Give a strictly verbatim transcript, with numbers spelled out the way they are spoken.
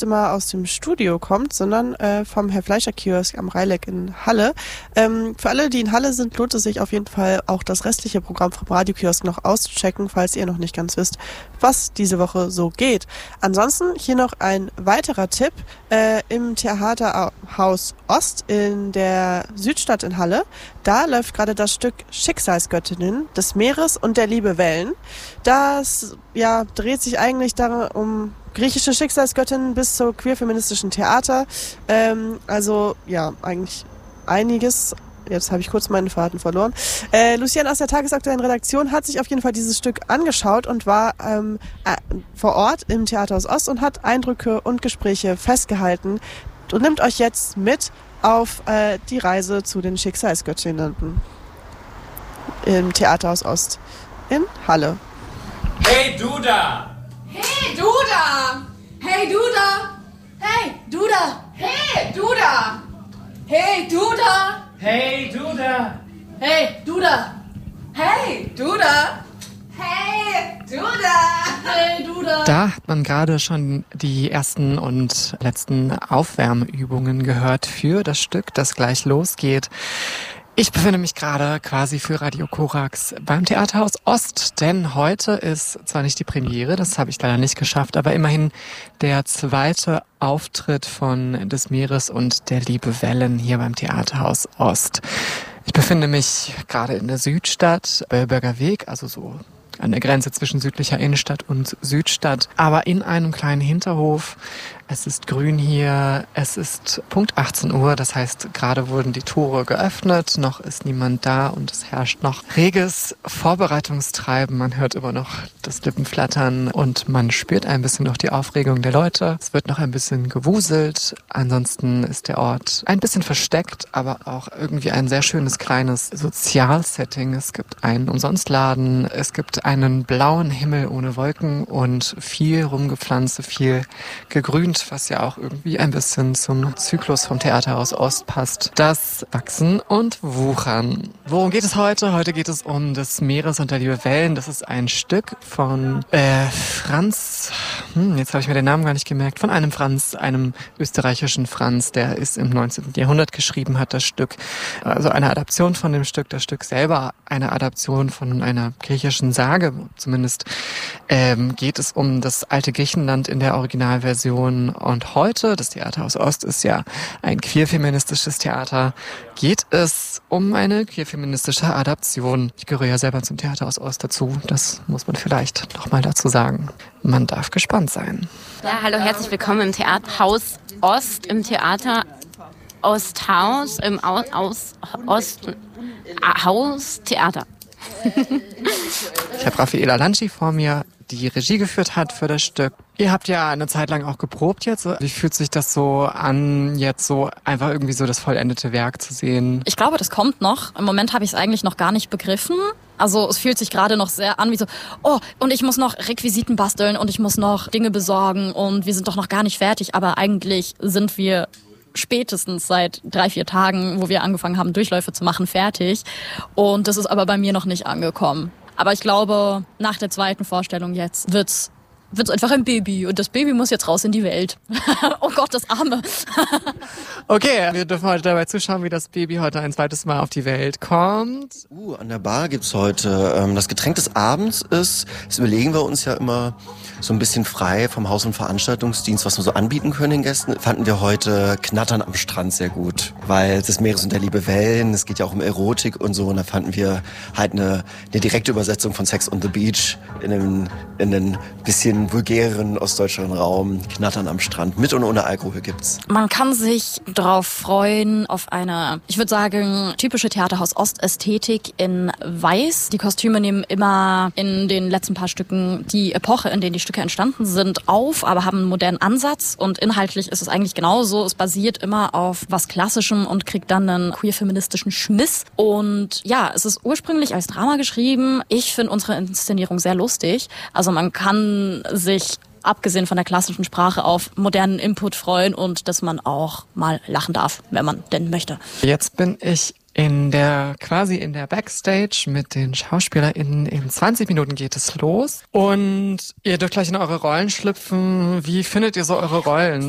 nicht immer aus dem Studio kommt, sondern äh, vom Herr Fleischer-Kiosk am Reileck in Halle. Ähm, für alle, die in Halle sind, lohnt es sich auf jeden Fall auch das restliche Programm vom Radiokiosk noch auszuchecken, falls ihr noch nicht ganz wisst, was diese Woche so geht. Ansonsten hier noch ein weiterer Tipp. Äh, Im Theaterhaus Ost in der Südstadt in Halle, da läuft gerade das Stück Schicksalsgöttinnen des Meeres und der Liebe Wellen. Das ja, dreht sich eigentlich darum, um griechische Schicksalsgöttinnen bis zur queer-feministischen Theater. Ähm, also ja, eigentlich einiges. Jetzt habe ich kurz meinen Faden verloren. Äh, Lucian aus der tagesaktuellen Redaktion hat sich auf jeden Fall dieses Stück angeschaut und war ähm, äh, vor Ort im Theaterhaus Ost und hat Eindrücke und Gespräche festgehalten und nimmt euch jetzt mit auf äh, die Reise zu den Schicksalsgöttinnen im Theaterhaus Ost in Halle. Hey, du da! Hey, du da! Hey, du da! Hey, du da! Hey, du da! Hey, du da! Hey, du da! Hey, du da! Hey, du da! Hey, du da! Hey, du da! Da hat man gerade schon die ersten und letzten Aufwärmübungen gehört für das Stück, das gleich losgeht. Ich befinde mich gerade quasi für Radio Korax beim Theaterhaus Ost, denn heute ist zwar nicht die Premiere, das habe ich leider nicht geschafft, aber immerhin der zweite Auftritt von Des Meeres und der Liebe Wellen hier beim Theaterhaus Ost. Ich befinde mich gerade in der Südstadt, Bellberger Weg, also so an der Grenze zwischen südlicher Innenstadt und Südstadt, aber in einem kleinen Hinterhof. Es ist grün hier, es ist Punkt achtzehn Uhr, das heißt, gerade wurden die Tore geöffnet, noch ist niemand da und es herrscht noch reges Vorbereitungstreiben. Man hört immer noch das Lippenflattern und man spürt ein bisschen noch die Aufregung der Leute. Es wird noch ein bisschen gewuselt, ansonsten ist der Ort ein bisschen versteckt, aber auch irgendwie ein sehr schönes kleines Sozialsetting. Es gibt einen Umsonstladen, es gibt einen blauen Himmel ohne Wolken und viel Rumgepflanze, viel gegrünt, was ja auch irgendwie ein bisschen zum Zyklus vom Theaterhaus Ost passt. Das Wachsen und Wuchern. Worum geht es heute? Heute geht es um Des Meeres und der Liebe Wellen. Das ist ein Stück von äh, Franz, hm, jetzt habe ich mir den Namen gar nicht gemerkt, von einem Franz, einem österreichischen Franz, der ist im neunzehnten Jahrhundert geschrieben, hat das Stück. Also eine Adaption von dem Stück, das Stück selber eine Adaption von einer griechischen Sage. Zumindest ähm, geht es um das alte Griechenland in der Originalversion. Und heute, das Theaterhaus Ost ist ja ein queer-feministisches Theater, geht es um eine queer-feministische Adaption. Ich gehöre ja selber zum Theaterhaus Ost dazu, das muss man vielleicht nochmal dazu sagen. Man darf gespannt sein. Ja, hallo, herzlich willkommen im Theaterhaus Ost, im Theater Osthaus, im Au- Aus, Ost, Haus Theater. Ich habe Raffaela Lanci vor mir, die Regie geführt hat für das Stück. Ihr habt ja eine Zeit lang auch geprobt jetzt. Wie fühlt sich das so an, jetzt so einfach irgendwie so das vollendete Werk zu sehen? Ich glaube, das kommt noch. Im Moment habe ich es eigentlich noch gar nicht begriffen. Also es fühlt sich gerade noch sehr an wie so, oh, und ich muss noch Requisiten basteln und ich muss noch Dinge besorgen und wir sind doch noch gar nicht fertig. Aber eigentlich sind wir spätestens seit drei, vier Tagen, wo wir angefangen haben, Durchläufe zu machen, fertig. Und das ist aber bei mir noch nicht angekommen. Aber ich glaube, nach der zweiten Vorstellung jetzt wird's wird's einfach ein Baby. Und das Baby muss jetzt raus in die Welt. Oh Gott, das Arme. Okay, wir dürfen heute dabei zuschauen, wie das Baby heute ein zweites Mal auf die Welt kommt. Uh, an der Bar gibt's heute ähm, das Getränk des Abends ist, das überlegen wir uns ja immer so ein bisschen frei vom Haus- und Veranstaltungsdienst, was wir so anbieten können den Gästen. Fanden wir heute Knattern am Strand sehr gut, weil Des Meeres und der Liebe Wellen, es geht ja auch um Erotik und so, und da fanden wir halt eine, eine direkte Übersetzung von Sex on the Beach in einem, in einem bisschen vulgäreren ostdeutschen Raum. Knattern am Strand, mit und ohne Alkohol gibt's. Man kann sich drauf freuen, auf eine, ich würde sagen, typische Theaterhaus Ost-Ästhetik in Weiß. Die Kostüme nehmen immer in den letzten paar Stücken die Epoche, in denen die Stücke entstanden sind, auf, aber haben einen modernen Ansatz, und inhaltlich ist es eigentlich genauso. Es basiert immer auf was Klassischem und kriegt dann einen queer-feministischen Schmiss. Und ja, es ist ursprünglich als Drama geschrieben. Ich finde unsere Inszenierung sehr lustig. Also man kann sich abgesehen von der klassischen Sprache auf modernen Input freuen und dass man auch mal lachen darf, wenn man denn möchte. Jetzt bin ich in der, quasi in der Backstage mit den SchauspielerInnen. In zwanzig Minuten geht es los und ihr dürft gleich in eure Rollen schlüpfen. Wie findet ihr so eure Rollen?